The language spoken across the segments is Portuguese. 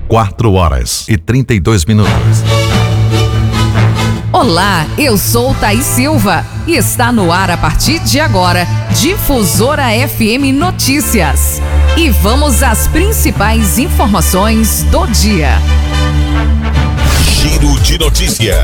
4h32. Olá, eu sou Thaís Silva e está no ar a partir de agora, Difusora FM Notícias. E vamos às principais informações do dia. Giro de notícia.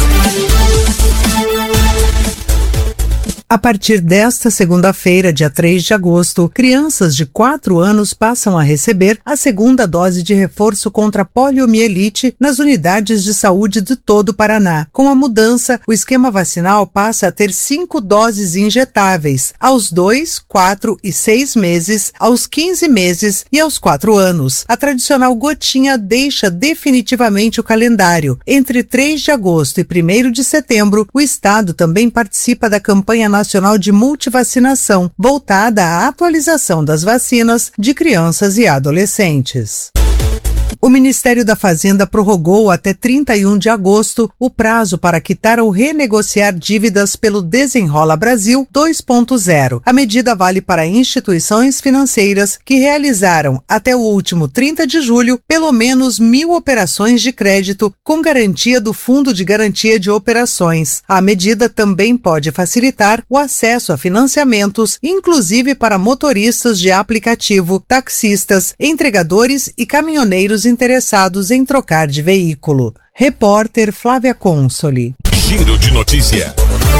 A partir desta segunda-feira, dia 3 de agosto, crianças de 4 anos passam a receber a segunda dose de reforço contra a poliomielite nas unidades de saúde de todo o Paraná. Com a mudança, o esquema vacinal passa a ter 5 doses injetáveis, aos 2, 4 e 6 meses, aos 15 meses e aos 4 anos. A tradicional gotinha deixa definitivamente o calendário. Entre 3 de agosto e 1º de setembro, o Estado também participa da campanha nacional de multivacinação, voltada à atualização das vacinas de crianças e adolescentes. O Ministério da Fazenda prorrogou até 31 de agosto o prazo para quitar ou renegociar dívidas pelo Desenrola Brasil 2.0. A medida vale para instituições financeiras que realizaram até o último 30 de julho pelo menos 1.000 operações de crédito com garantia do Fundo de Garantia de Operações. A medida também pode facilitar o acesso a financiamentos, inclusive para motoristas de aplicativo, taxistas, entregadores e caminhoneiros interessados em trocar de veículo. Repórter Flávia Consoli. Giro de notícia.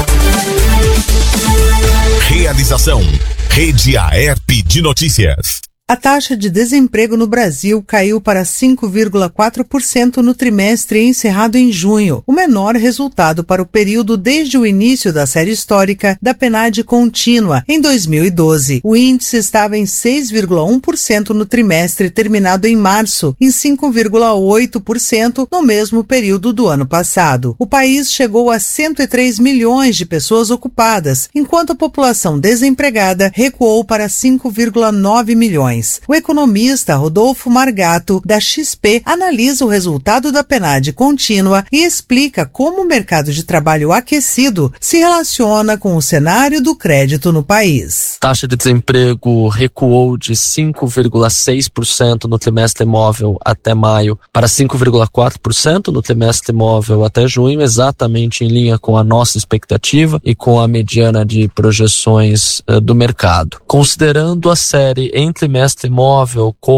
Realização: Rede Aerp de Notícias. A taxa de desemprego no Brasil caiu para 5,4% no trimestre encerrado em junho, o menor resultado para o período desde o início da série histórica da PNAD contínua, em 2012. O índice estava em 6,1% no trimestre terminado em março, em 5,8% no mesmo período do ano passado. O país chegou a 103 milhões de pessoas ocupadas, enquanto a população desempregada recuou para 5,9 milhões. O economista Rodolfo Margato, da XP, analisa o resultado da PNAD contínua e explica como o mercado de trabalho aquecido se relaciona com o cenário do crédito no país. A taxa de desemprego recuou de 5,6% no trimestre móvel até maio para 5,4% no trimestre móvel até junho, exatamente em linha com a nossa expectativa e com a mediana de projeções do mercado. Considerando a série em trimestre móvel com